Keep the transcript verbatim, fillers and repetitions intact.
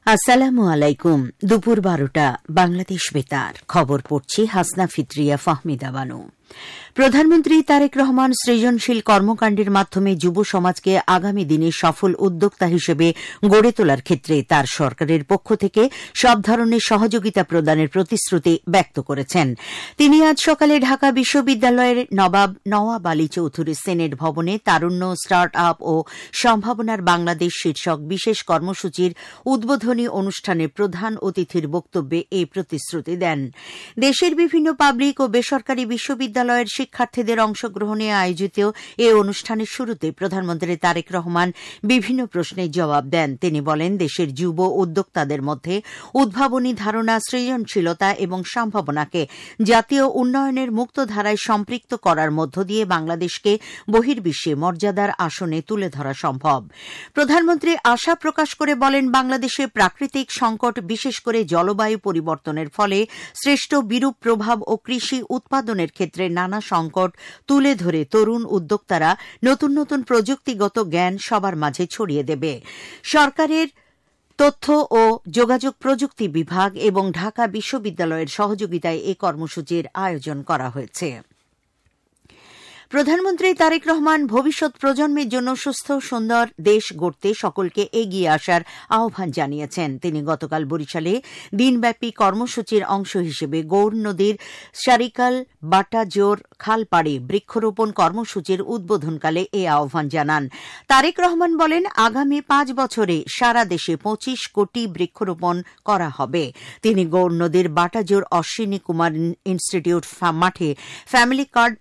আসসালামু আলাইকুম। দুপুর বারোটা বাংলাদেশ বেতার খবর পড়ছি হাসনা ফিত্রিয়া ফাহমিদা বানু। প্রধানমন্ত্রী তারেক রহমান সৃজনশীল কর্মকাণ্ডের মাধ্যমে যুব সমাজকে আগামী দিনে সফল উদ্যোক্তা হিসেবে গড়ে তোলার ক্ষেত্রে তার সরকারের পক্ষ থেকে সব ধরনের সহযোগিতা প্রদানের প্রতিশ্রুতি ব্যক্ত করেছেন। তিনি আজ সকালে ঢাকা বিশ্ববিদ্যালয়ের নবাব নওয়াব আলী চৌধুরী সেনেট ভবনে তারুণ্য, স্টার্ট আপ ও সম্ভাবনার বাংলাদেশ শীর্ষক বিশেষ কর্মসূচির উদ্বোধনী অনুষ্ঠানে প্রধান অতিথির বক্তব্যে এই প্রতিশ্রুতি দেন। দেশের বিভিন্ন পাবলিক ও বেসরকারি বিশ্ববিদ্যালয়ের শিক্ষার্থীদের অংশগ্রহণে আয়োজিত এ অনুষ্ঠানের শুরুতে প্রধানমন্ত্রী তারেক রহমান বিভিন্ন প্রশ্নের জবাব দেন। তিনি বলেন, দেশের যুব উদ্যোক্তাদের মধ্যে উদ্ভাবনী ধারণা, সৃজনশীলতা এবং সম্ভাবনাকে জাতীয় উন্নয়নের মুক্ত ধারায় সম্পৃক্ত করার মধ্য দিয়ে বাংলাদেশকে বহির্বিশ্বে মর্যাদার আসনে তুলে ধরা সম্ভব। প্রধানমন্ত্রী আশা প্রকাশ করে বলেন, বাংলাদেশে প্রাকৃতিক সংকট, বিশেষ করে জলবায়ু পরিবর্তনের ফলে সৃষ্ট বিরূপ প্রভাব ও কৃষি উৎপাদনের ক্ষেত্রে নানা সংকট তুলে ধরে তরুণ উদ্যোক্তারা নতুন নতুন প্রযুক্তিগত জ্ঞান সবার মাঝে ছড়িয়ে দেবে। সরকারের তথ্য ও যোগাযোগ প্রযুক্তি বিভাগ এবং ঢাকা বিশ্ববিদ্যালয়ের সহযোগিতায় এ কর্মসূচির আয়োজন করা হয়েছে। প্রধানমন্ত্রী তারেক রহমান ভবিষ্যৎ প্রজন্মের জন্য সুস্থ সুন্দর দেশ গড়তে সকলকে এগিয়ে আসার আহ্বান জানিয়েছেন। তিনি গতকাল বরিশালে দিনব্যাপী কর্মসূচির অংশ হিসেবে গৌর নদীর সারিকাল বাটাজোর খালপাড়ে বৃক্ষরোপণ কর্মসূচির উদ্বোধনকালে এ আহ্বান জানান। তারেক রহমান বলেন, আগামী পাঁচ বছরে সারা দেশে পঁচিশ কোটি বৃক্ষরোপণ করা হবে। তিনি গৌর নদীর বাটাজোর অশ্বিনী কুমার ইনস্টিটিউট মাঠে ফ্যামিলি কার্ড